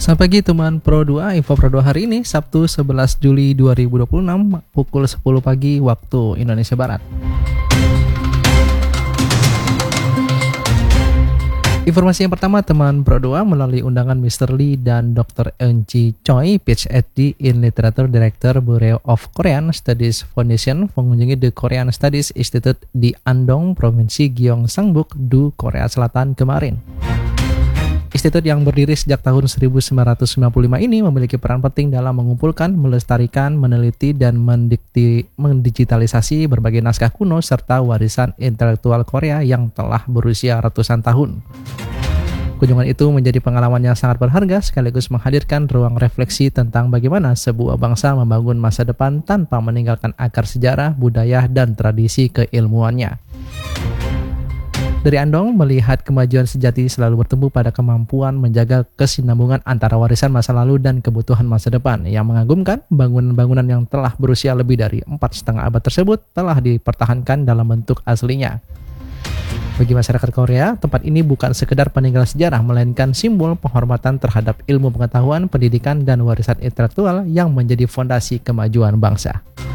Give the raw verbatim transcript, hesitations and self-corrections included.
Selamat pagi teman Pro dua, info Pro dua hari ini Sabtu sebelas Juli dua ribu dua puluh enam pukul sepuluh pagi waktu Indonesia Barat. Informasi yang pertama teman Pro dua, melalui undangan mister Lee dan doktor Eun Ji Choi, P H D in Literature Director Bureau of Korean Studies Foundation, mengunjungi The Korean Studies Institute di Andong, Provinsi Gyeongsangbuk, Du, Korea Selatan kemarin. Institut yang berdiri sejak tahun seribu sembilan ratus sembilan puluh lima ini memiliki peran penting dalam mengumpulkan, melestarikan, meneliti, dan mendikti, mendigitalisasi berbagai naskah kuno serta warisan intelektual Korea yang telah berusia ratusan tahun. Kunjungan itu menjadi pengalaman yang sangat berharga sekaligus menghadirkan ruang refleksi tentang bagaimana sebuah bangsa membangun masa depan tanpa meninggalkan akar sejarah, budaya, dan tradisi keilmuannya. Dari Andong, melihat kemajuan sejati selalu bertumbuh pada kemampuan menjaga kesinambungan antara warisan masa lalu dan kebutuhan masa depan. Yang mengagumkan, bangunan-bangunan yang telah berusia lebih dari empat setengah abad tersebut telah dipertahankan dalam bentuk aslinya. Bagi masyarakat Korea, tempat ini bukan sekedar peninggalan sejarah, melainkan simbol penghormatan terhadap ilmu pengetahuan, pendidikan, dan warisan intelektual yang menjadi fondasi kemajuan bangsa.